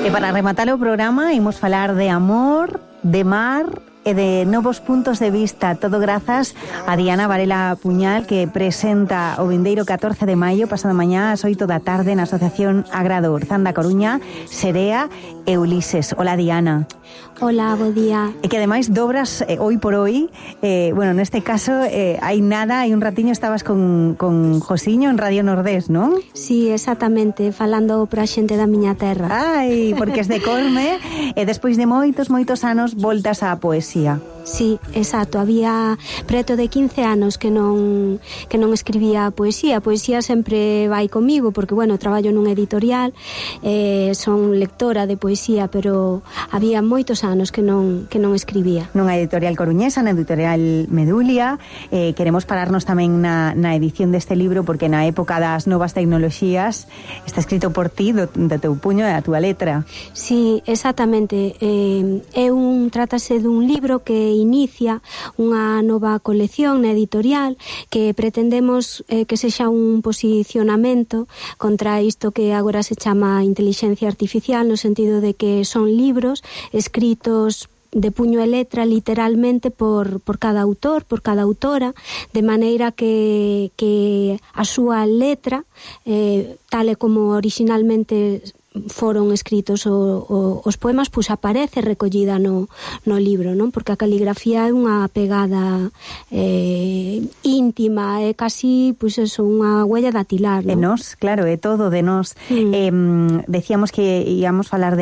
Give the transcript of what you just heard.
E para rematar o programa, imos falar de amor, de mar e de novos puntos de vista. Todo grazas a Diana Varela Puñal, que presenta o vindeiro 14 de maio, pasado mañá, ás 8 da tarde, na Asociación Agrado Orzán da Coruña, Serea e Ulises. Hola, Diana. Hola, bo día. E que ademais dobras hoy por hoy, bueno, neste caso, hai un ratiño estabas con Josiño en Radio Nordés, non? Sí, exactamente, falando pra xente da miña terra. Ai, porque es de Corme, e despois de moitos anos voltas á poesía. Sí, exacto, había preto de 15 anos que non escribía poesía. A poesía sempre vai comigo, porque, bueno, traballo nun editorial, son lectora de poesía, pero había moitos anos que non escribía. Nunha editorial coruñesa, na editorial Medulia. Queremos pararnos tamén na edición deste libro, porque na época das novas tecnoloxías está escrito por ti, do teu puño e da túa letra. Sí, exactamente. Trátase dun libro que inicia unha nova colección na editorial que pretendemos que sexa un posicionamento contra isto que agora se chama inteligencia artificial, no sentido de que son libros escritos de puño e letra, literalmente, por cada autor, por cada autora, de maneira que a súa letra, tal e como originalmente foron escritos os poemas, pois aparece recollida no libro, non? Porque a caligrafía é unha pegada íntima, é casi, pois eso, unha huella dactilar, non? De nós, claro, é todo de nós. Decíamos que íamos falar de